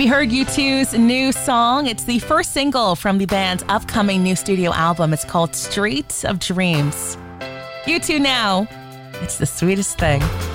Have you heard U2's new song? It's the first single from the band's upcoming new studio album. It's called Street of Dreams. U2 now. It's the sweetest thing.